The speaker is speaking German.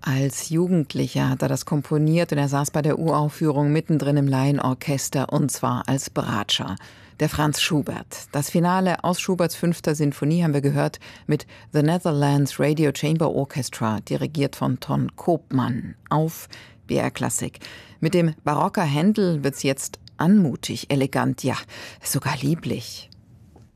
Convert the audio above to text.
Als Jugendlicher hat er das komponiert und er saß bei der Uraufführung mittendrin im Laienorchester und zwar als Bratscher. Der Franz Schubert. Das Finale aus Schuberts 5. Sinfonie haben wir gehört mit The Netherlands Radio Chamber Orchestra, dirigiert von Ton Koopman auf BR Klassik. Mit dem barocker Händel wird's jetzt anmutig, elegant, ja, sogar lieblich.